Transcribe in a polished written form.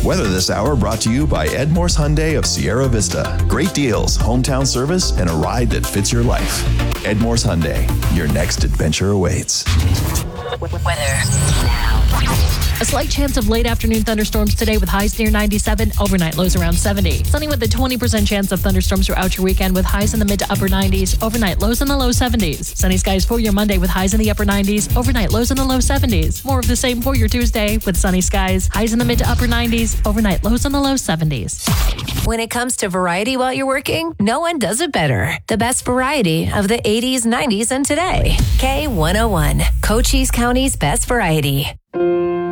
Weather this hour brought to you by Edmore's Hyundai of Sierra Vista. Great deals, hometown service, and a ride that fits your life. Edmore's Hyundai, your next adventure awaits. Weather now. A slight chance of late afternoon thunderstorms today with highs near 97, overnight lows around 70. Sunny with a 20% chance of thunderstorms throughout your weekend with highs in the mid to upper 90s, overnight lows in the low 70s. Sunny skies for your Monday with highs in the upper 90s, overnight lows in the low 70s. More of the same for your Tuesday with sunny skies, highs in the mid to upper 90s, overnight lows in the low 70s. When it comes to variety while you're working, no one does it better. The best variety of the 80s, 90s, and today. K101, Cochise County's best variety.